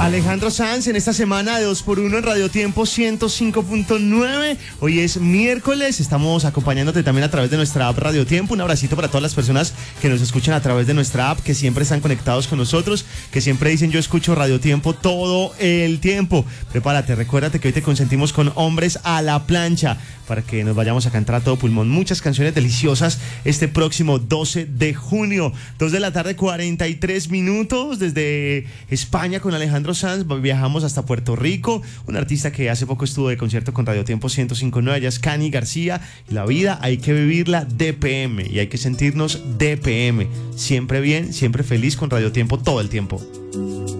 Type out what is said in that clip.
Alejandro Sanz en esta semana de 2x1 en Radio Tiempo 105.9. Hoy es miércoles, estamos acompañándote también a través de nuestra app Radio Tiempo. Un abracito para todas las personas que nos escuchan a través de nuestra app, que siempre están conectados con nosotros, que siempre dicen yo escucho Radio Tiempo todo el tiempo. Prepárate, recuérdate que hoy te consentimos con Hombres a la Plancha, para que nos vayamos a cantar a todo pulmón muchas canciones deliciosas este próximo 12 de junio, 2 de la tarde 43 minutos, desde España con Alejandro Sanz, viajamos hasta Puerto Rico, un artista que hace poco estuvo de concierto con Radio Tiempo 105.9, ella es Cani García, y la vida hay que vivirla DPM, y hay que sentirnos DPM, siempre bien, siempre feliz con Radio Tiempo todo el tiempo.